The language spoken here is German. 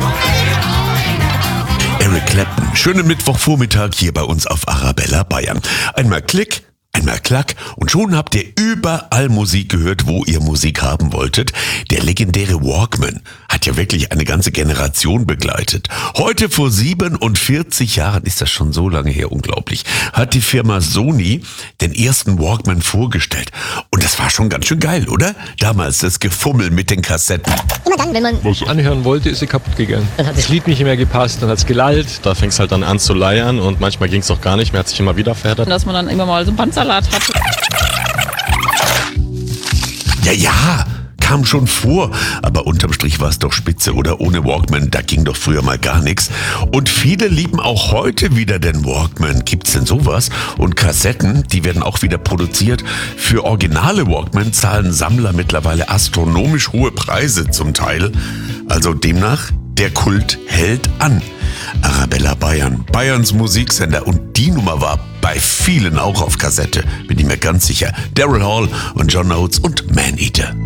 Eric Clapton, schönen Mittwochvormittag hier bei uns auf Arabella Bayern. Einmal Klick, einmal Klack und schon habt ihr überall Musik gehört, wo ihr Musik haben wolltet. Der legendäre Walkman hat ja wirklich eine ganze Generation begleitet. Heute vor 47 Jahren, ist das schon so lange her, unglaublich, hat die Firma Sony den ersten Walkman vorgestellt. Und das war schon ganz schön geil, oder? Damals das Gefummel mit den Kassetten. Immer dann, wenn man Was anhören wollte, ist sie kaputt gegangen. Dann hat das Lied nicht mehr gepasst, dann hat es gelallt. Da fing es halt dann an zu leiern und manchmal ging es auch gar nicht mehr, hat sich immer wieder verheddert. Dass man dann immer mal so einen Bandsalat hatte. Ja, kam schon vor, aber unterm Strich war es doch spitze, oder? Ohne Walkman, da ging doch früher mal gar nichts. Und viele lieben auch heute wieder den Walkman. Gibt's denn sowas? Und Kassetten, die werden auch wieder produziert. Für originale Walkman zahlen Sammler mittlerweile astronomisch hohe Preise zum Teil. Also demnach, der Kult hält an. Arabella Bayern, Bayerns Musiksender, und die Nummer war bei vielen auch auf Kassette, bin ich mir ganz sicher. Daryl Hall und John Oates und Maneater.